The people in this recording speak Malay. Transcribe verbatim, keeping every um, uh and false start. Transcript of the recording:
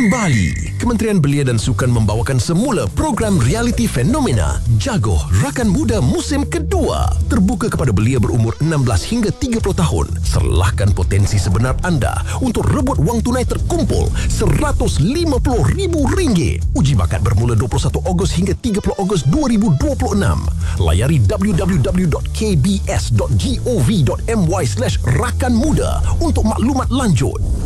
Kembali, Kementerian Belia dan Sukan membawakan semula program realiti fenomena Jagoh Rakan Muda musim kedua. Terbuka kepada belia berumur enam belas hingga tiga puluh tahun. Serlahkan potensi sebenar anda untuk rebut wang tunai terkumpul seratus lima puluh ribu ringgit. Uji bakat bermula dua puluh satu Ogos hingga tiga puluh Ogos dua ribu dua puluh enam. Layari w w w dot k b s dot gov dot my slash rakan muda untuk maklumat lanjut.